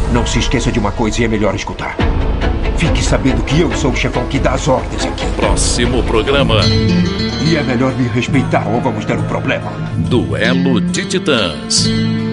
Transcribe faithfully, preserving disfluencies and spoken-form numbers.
Não se esqueça de uma coisa e é melhor escutar. Fique sabendo que eu sou o chefão que dá as ordens aqui. Próximo programa. E é melhor me respeitar ou vamos ter um problema. Duelo de Titãs.